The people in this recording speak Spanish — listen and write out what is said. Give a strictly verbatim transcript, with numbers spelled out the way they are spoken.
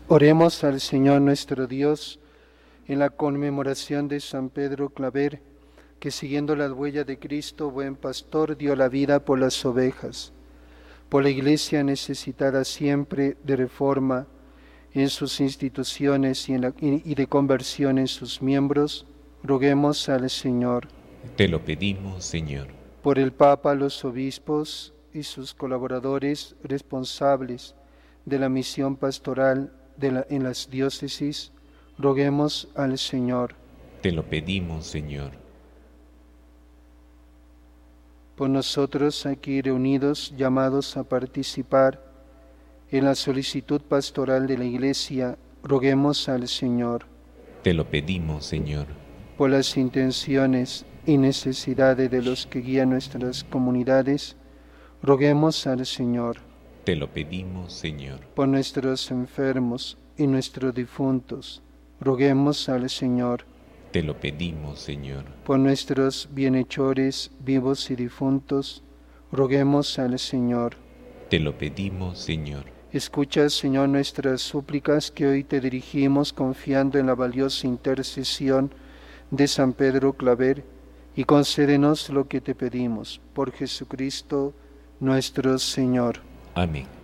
Oremos al Señor nuestro Dios en la conmemoración de San Pedro Claver, que siguiendo las huellas de Cristo, buen pastor, dio la vida por las ovejas. Por la Iglesia necesitada siempre de reforma en sus instituciones y, en la, y de conversión en sus miembros, roguemos al Señor. Te lo pedimos, Señor. Por el Papa, los obispos y sus colaboradores responsables de la misión pastoral de la, en las diócesis, roguemos al Señor. Te lo pedimos, Señor. Por nosotros aquí reunidos, llamados a participar en la solicitud pastoral de la Iglesia, roguemos al Señor. Te lo pedimos, Señor. Por las intenciones y necesidades de los que guían nuestras comunidades, roguemos al Señor. Te lo pedimos, Señor. Por nuestros enfermos y nuestros difuntos, roguemos al Señor. Te lo pedimos, Señor. Por nuestros bienhechores vivos y difuntos, roguemos al Señor. Te lo pedimos, Señor. Escucha, Señor, nuestras súplicas que hoy te dirigimos confiando en la valiosa intercesión de San Pedro Claver, y concédenos lo que te pedimos. Por Jesucristo nuestro Señor. Amén.